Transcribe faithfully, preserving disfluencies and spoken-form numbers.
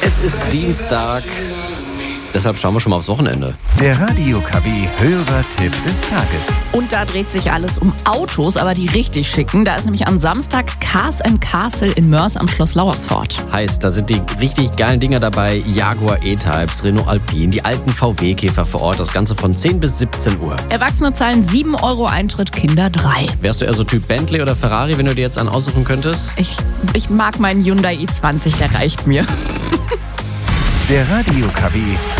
Es ist Dienstag, deshalb schauen wir schon mal aufs Wochenende. Der Radio-K W-Hörertipp des Tages. Und da dreht sich alles um Autos, aber die richtig schicken. Da ist nämlich am Samstag Cars and Castle in Moers am Schloss Lauersfort. Heißt, da sind die richtig geilen Dinger dabei. Jaguar E-Types, Renault Alpine, die alten V W-Käfer vor Ort. Das Ganze von zehn bis siebzehn Uhr. Erwachsene zahlen sieben Euro Eintritt, Kinder drei. Wärst du eher so Typ Bentley oder Ferrari, wenn du dir jetzt einen aussuchen könntest? Ich, ich mag meinen Hyundai i zwanzig, der reicht mir. Der Radio-K W